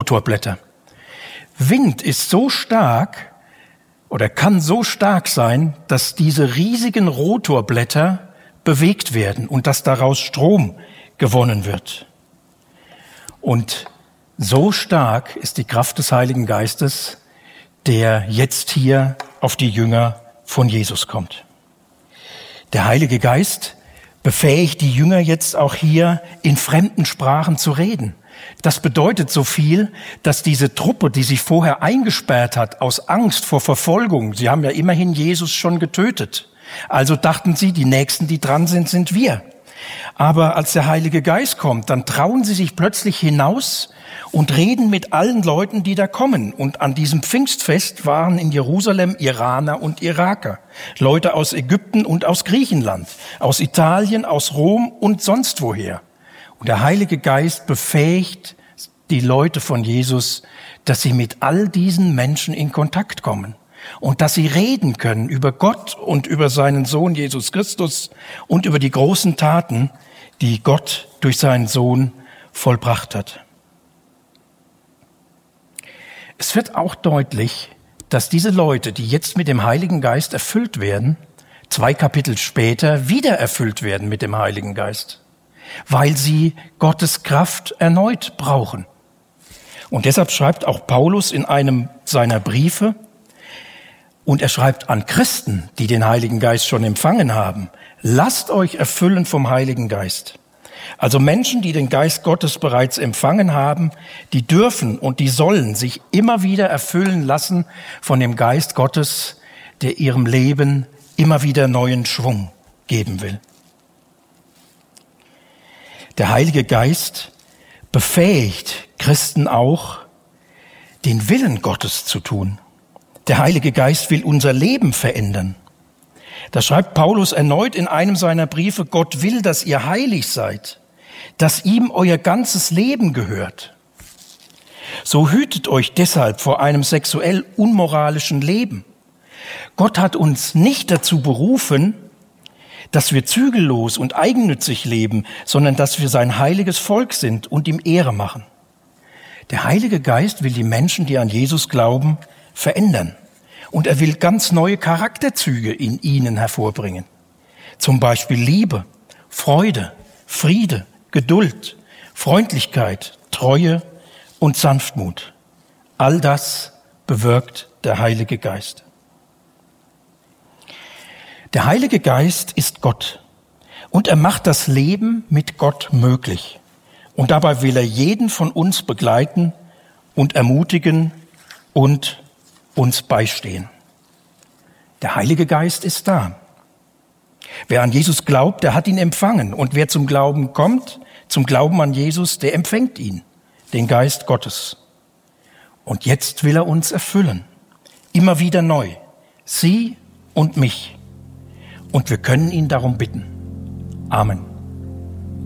Rotorblätter. Wind ist so stark oder kann so stark sein, dass diese riesigen Rotorblätter bewegt werden und dass daraus Strom gewonnen wird. Und so stark ist die Kraft des Heiligen Geistes, der jetzt hier auf die Jünger von Jesus kommt. Der Heilige Geist befähigt die Jünger jetzt auch hier in fremden Sprachen zu reden. Das bedeutet so viel, dass diese Truppe, die sich vorher eingesperrt hat aus Angst vor Verfolgung, sie haben ja immerhin Jesus schon getötet. Also dachten sie, die Nächsten, die dran sind, sind wir. Aber als der Heilige Geist kommt, dann trauen sie sich plötzlich hinaus und reden mit allen Leuten, die da kommen. Und an diesem Pfingstfest waren in Jerusalem Iraner und Iraker, Leute aus Ägypten und aus Griechenland, aus Italien, aus Rom und sonst woher. Und der Heilige Geist befähigt die Leute von Jesus, dass sie mit all diesen Menschen in Kontakt kommen und dass sie reden können über Gott und über seinen Sohn Jesus Christus und über die großen Taten, die Gott durch seinen Sohn vollbracht hat. Es wird auch deutlich, dass diese Leute, die jetzt mit dem Heiligen Geist erfüllt werden, 2 Kapitel später wieder erfüllt werden mit dem Heiligen Geist, weil sie Gottes Kraft erneut brauchen. Und deshalb schreibt auch Paulus in einem seiner Briefe, und er schreibt an Christen, die den Heiligen Geist schon empfangen haben, lasst euch erfüllen vom Heiligen Geist. Also Menschen, die den Geist Gottes bereits empfangen haben, die dürfen und die sollen sich immer wieder erfüllen lassen von dem Geist Gottes, der ihrem Leben immer wieder neuen Schwung geben will. Der Heilige Geist befähigt Christen auch, den Willen Gottes zu tun. Der Heilige Geist will unser Leben verändern. Da schreibt Paulus erneut in einem seiner Briefe, Gott will, dass ihr heilig seid, dass ihm euer ganzes Leben gehört. So hütet euch deshalb vor einem sexuell unmoralischen Leben. Gott hat uns nicht dazu berufen, dass wir zügellos und eigennützig leben, sondern dass wir sein heiliges Volk sind und ihm Ehre machen. Der Heilige Geist will die Menschen, die an Jesus glauben, verändern. Und er will ganz neue Charakterzüge in ihnen hervorbringen. Zum Beispiel Liebe, Freude, Friede, Geduld, Freundlichkeit, Treue und Sanftmut. All das bewirkt der Heilige Geist. Der Heilige Geist ist Gott und er macht das Leben mit Gott möglich. Und dabei will er jeden von uns begleiten und ermutigen und uns beistehen. Der Heilige Geist ist da. Wer an Jesus glaubt, der hat ihn empfangen. Und wer zum Glauben kommt, zum Glauben an Jesus, der empfängt ihn, den Geist Gottes. Und jetzt will er uns erfüllen, immer wieder neu, Sie und mich. Und wir können ihn darum bitten. Amen.